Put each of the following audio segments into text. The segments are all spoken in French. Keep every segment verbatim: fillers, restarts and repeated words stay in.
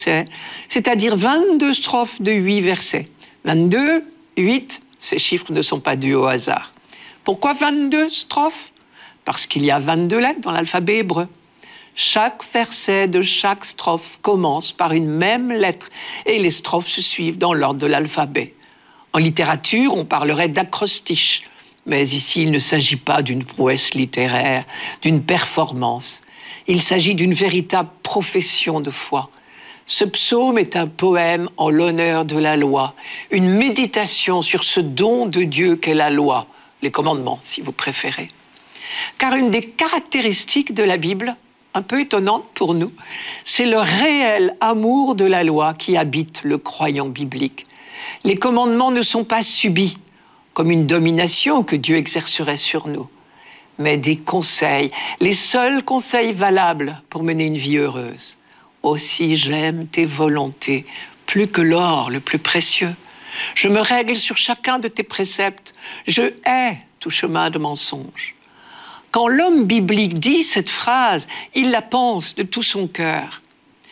c'est-à-dire vingt-deux strophes de huit versets. vingt-deux, huit, ces chiffres ne sont pas dus au hasard. Pourquoi vingt-deux strophes? Parce qu'il y a vingt-deux lettres dans l'alphabet hébreu. Chaque verset de chaque strophe commence par une même lettre et les strophes se suivent dans l'ordre de l'alphabet. En littérature, on parlerait d'acrostiche, mais ici, il ne s'agit pas d'une prouesse littéraire, d'une performance. Il s'agit d'une véritable profession de foi. Ce psaume est un poème en l'honneur de la loi, une méditation sur ce don de Dieu qu'est la loi, les commandements, si vous préférez. Car une des caractéristiques de la Bible, un peu étonnante pour nous, c'est le réel amour de la loi qui habite le croyant biblique. Les commandements ne sont pas subis, comme une domination que Dieu exercerait sur nous, mais des conseils, les seuls conseils valables pour mener une vie heureuse. Aussi j'aime tes volontés, plus que l'or le plus précieux. Je me règle sur chacun de tes préceptes. Je hais tout chemin de mensonge. Quand l'homme biblique dit cette phrase, il la pense de tout son cœur.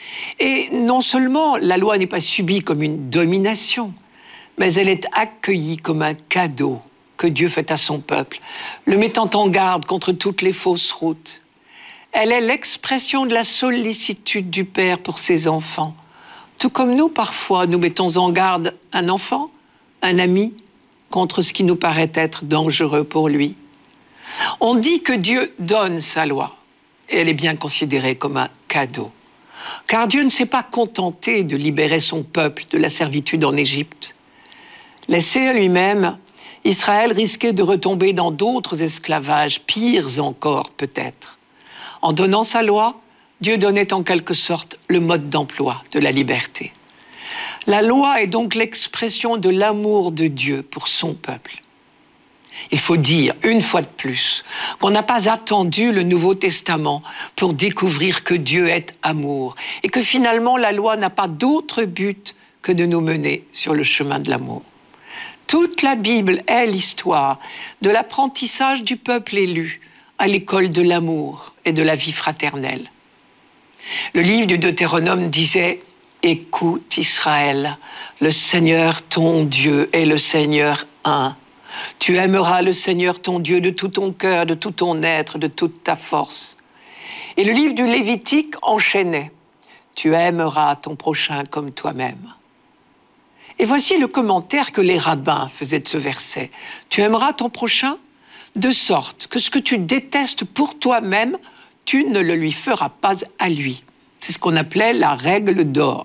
Et non seulement la loi n'est pas subie comme une domination, mais elle est accueillie comme un cadeau que Dieu fait à son peuple, le mettant en garde contre toutes les fausses routes. Elle est l'expression de la sollicitude du Père pour ses enfants, tout comme nous, parfois, nous mettons en garde un enfant, un ami, contre ce qui nous paraît être dangereux pour lui. On dit que Dieu donne sa loi, et elle est bien considérée comme un cadeau. Car Dieu ne s'est pas contenté de libérer son peuple de la servitude en Égypte. Laissé à lui-même, Israël risquait de retomber dans d'autres esclavages, pires encore peut-être. En donnant sa loi, Dieu donnait en quelque sorte le mode d'emploi de la liberté. La loi est donc l'expression de l'amour de Dieu pour son peuple. Il faut dire, une fois de plus, qu'on n'a pas attendu le Nouveau Testament pour découvrir que Dieu est amour et que finalement la loi n'a pas d'autre but que de nous mener sur le chemin de l'amour. Toute la Bible est l'histoire de l'apprentissage du peuple élu à l'école de l'amour et de la vie fraternelle. Le livre du Deutéronome disait « Écoute Israël, le Seigneur ton Dieu est le Seigneur un. Tu aimeras le Seigneur ton Dieu de tout ton cœur, de tout ton être, de toute ta force. » Et le livre du Lévitique enchaînait « Tu aimeras ton prochain comme toi-même. » Et voici le commentaire que les rabbins faisaient de ce verset. « Tu aimeras ton prochain de sorte que ce que tu détestes pour toi-même, tu ne le lui feras pas à lui. » C'est ce qu'on appelait la règle d'or.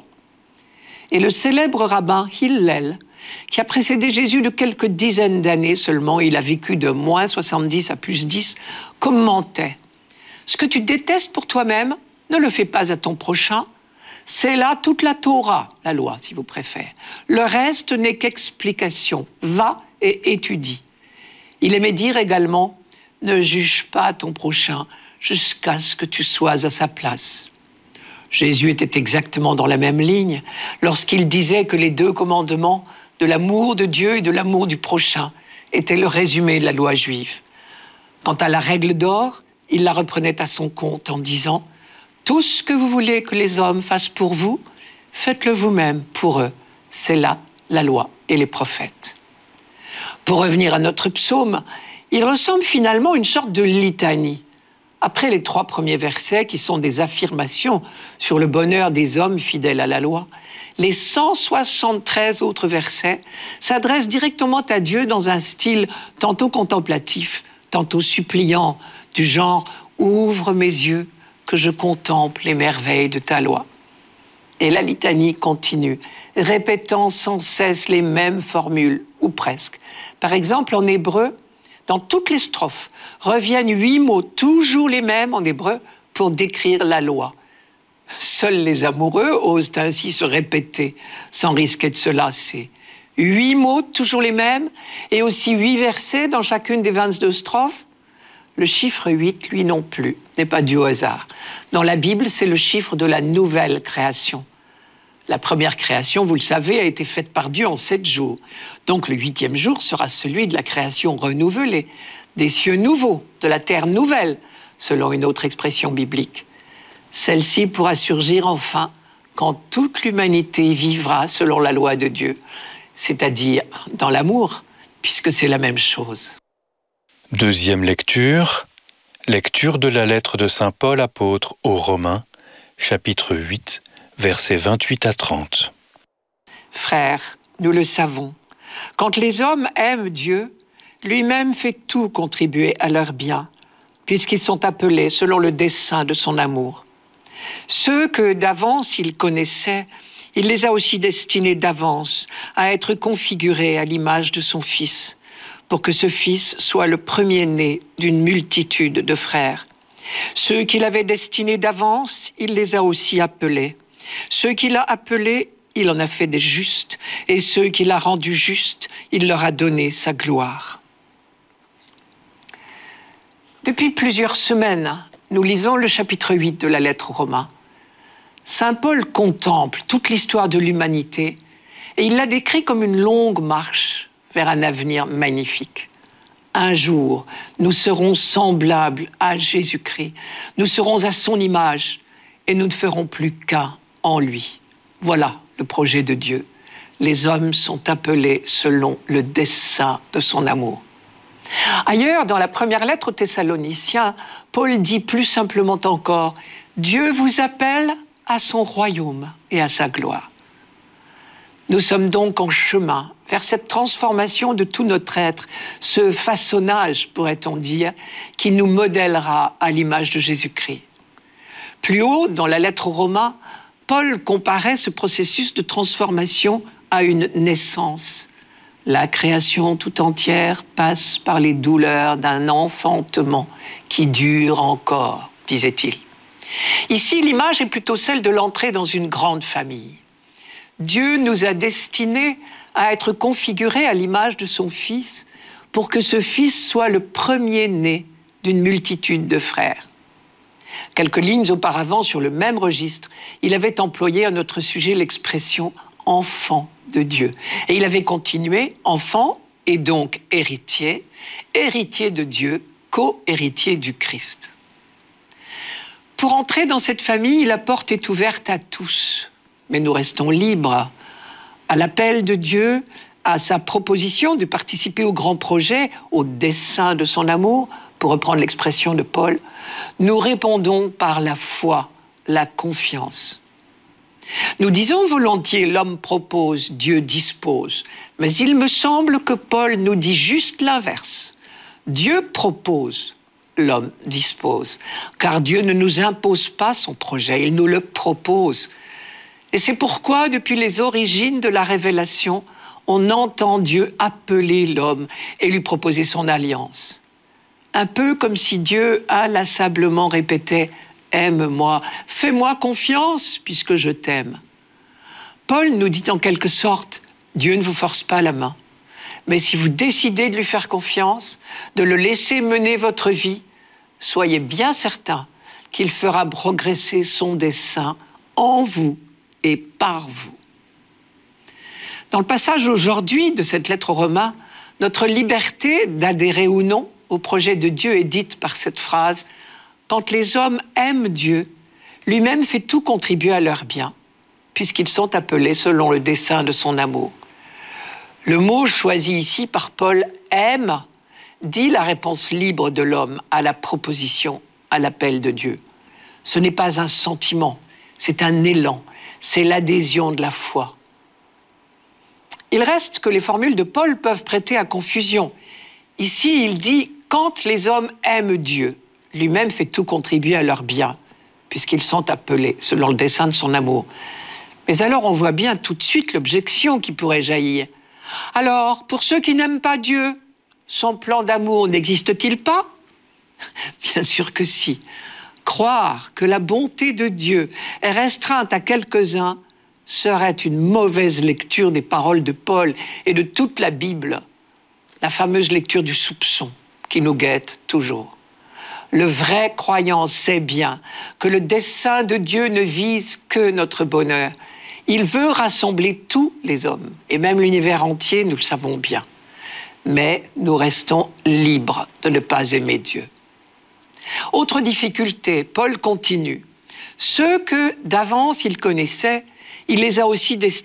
Et le célèbre rabbin Hillel, qui a précédé Jésus de quelques dizaines d'années seulement, il a vécu de moins soixante-dix à plus dix, commentait « Ce que tu détestes pour toi-même, ne le fais pas à ton prochain. C'est là toute la Torah, la loi, si vous préférez. Le reste n'est qu'explication. Va et étudie. » Il aimait dire également « Ne juge pas ton prochain jusqu'à ce que tu sois à sa place. » Jésus était exactement dans la même ligne lorsqu'il disait que les deux commandements de l'amour de Dieu et de l'amour du prochain étaient le résumé de la loi juive. Quant à la règle d'or, il la reprenait à son compte en disant « Tout ce que vous voulez que les hommes fassent pour vous, faites-le vous-même pour eux. C'est là la loi et les prophètes. » Pour revenir à notre psaume, il ressemble finalement à une sorte de litanie. Après les trois premiers versets, qui sont des affirmations sur le bonheur des hommes fidèles à la loi, les cent soixante-treize autres versets s'adressent directement à Dieu dans un style tantôt contemplatif, tantôt suppliant, du genre « Ouvre mes yeux, que je contemple les merveilles de ta loi. » Et la litanie continue, répétant sans cesse les mêmes formules, ou presque. Par exemple, en hébreu, dans toutes les strophes, reviennent huit mots, toujours les mêmes en hébreu, pour décrire la loi. Seuls les amoureux osent ainsi se répéter, sans risquer de se lasser. Huit mots, toujours les mêmes, et aussi huit versets dans chacune des vingt-deux strophes. Le chiffre huit, lui non plus, n'est pas dû au hasard. Dans la Bible, c'est le chiffre de la nouvelle création. La première création, vous le savez, a été faite par Dieu en sept jours. Donc le huitième jour sera celui de la création renouvelée, des cieux nouveaux, de la terre nouvelle, selon une autre expression biblique. Celle-ci pourra surgir enfin quand toute l'humanité vivra selon la loi de Dieu, c'est-à-dire dans l'amour, puisque c'est la même chose. Deuxième lecture, lecture de la lettre de saint Paul apôtre aux Romains, chapitre huit, versets vingt-huit à trente. Frères, nous le savons, quand les hommes aiment Dieu, lui-même fait tout contribuer à leur bien, puisqu'ils sont appelés selon le dessein de son amour. Ceux que d'avance il connaissait, il les a aussi destinés d'avance à être configurés à l'image de son Fils, pour que ce Fils soit le premier-né d'une multitude de frères. Ceux qu'il avait destinés d'avance, il les a aussi appelés. Ceux qu'il a appelés, il en a fait des justes, et ceux qu'il a rendus justes, il leur a donné sa gloire. Depuis plusieurs semaines, nous lisons le chapitre huit de la lettre aux Romains. Saint Paul contemple toute l'histoire de l'humanité et il la décrit comme une longue marche vers un avenir magnifique. Un jour, nous serons semblables à Jésus-Christ, nous serons à son image et nous ne ferons plus qu'un en lui. Voilà le projet de Dieu. Les hommes sont appelés selon le dessein de son amour. Ailleurs, dans la première lettre aux Thessaloniciens, Paul dit plus simplement encore « Dieu vous appelle à son royaume et à sa gloire ». Nous sommes donc en chemin vers cette transformation de tout notre être, ce façonnage, pourrait-on dire, qui nous modèlera à l'image de Jésus-Christ. Plus haut, dans la lettre aux Romains, Paul comparait ce processus de transformation à une naissance. La création tout entière passe par les douleurs d'un enfantement qui dure encore, disait-il. Ici, l'image est plutôt celle de l'entrée dans une grande famille. Dieu nous a destinés à être configurés à l'image de son Fils pour que ce Fils soit le premier-né d'une multitude de frères. Quelques lignes auparavant, sur le même registre, il avait employé à notre sujet l'expression « enfant » de Dieu. Et il avait continué, enfant et donc héritier, héritier de Dieu, co-héritier du Christ. Pour entrer dans cette famille, la porte est ouverte à tous, mais nous restons libres. À l'appel de Dieu, à sa proposition de participer au grand projet, au dessein de son amour, pour reprendre l'expression de Paul, nous répondons par la foi, la confiance. Nous disons volontiers « l'homme propose, Dieu dispose », mais il me semble que Paul nous dit juste l'inverse. Dieu propose, l'homme dispose, car Dieu ne nous impose pas son projet, il nous le propose. Et c'est pourquoi, depuis les origines de la révélation, on entend Dieu appeler l'homme et lui proposer son alliance. Un peu comme si Dieu inlassablement répétait « Aime-moi, fais-moi confiance puisque je t'aime ». Paul nous dit en quelque sorte « Dieu ne vous force pas la main, mais si vous décidez de lui faire confiance, de le laisser mener votre vie, soyez bien certain qu'il fera progresser son dessein en vous et par vous ». Dans le passage aujourd'hui de cette lettre aux Romains, notre liberté d'adhérer ou non au projet de Dieu est dite par cette phrase « Quand les hommes aiment Dieu, lui-même fait tout contribuer à leur bien, puisqu'ils sont appelés selon le dessein de son amour. » Le mot choisi ici par Paul, « aime », dit la réponse libre de l'homme à la proposition, à l'appel de Dieu. Ce n'est pas un sentiment, c'est un élan, c'est l'adhésion de la foi. Il reste que les formules de Paul peuvent prêter à confusion. Ici, il dit « quand les hommes aiment Dieu ». Lui-même fait tout contribuer à leur bien, puisqu'ils sont appelés selon le dessein de son amour. Mais alors on voit bien tout de suite l'objection qui pourrait jaillir. Alors, pour ceux qui n'aiment pas Dieu, son plan d'amour n'existe-t-il pas? Bien sûr que si. Croire que la bonté de Dieu est restreinte à quelques-uns serait une mauvaise lecture des paroles de Paul et de toute la Bible, la fameuse lecture du soupçon qui nous guette toujours. Le vrai croyant sait bien que le dessein de Dieu ne vise que notre bonheur. Il veut rassembler tous les hommes, et même l'univers entier, nous le savons bien. Mais nous restons libres de ne pas aimer Dieu. Autre difficulté, Paul continue. Ceux que d'avance il connaissait, Il les a aussi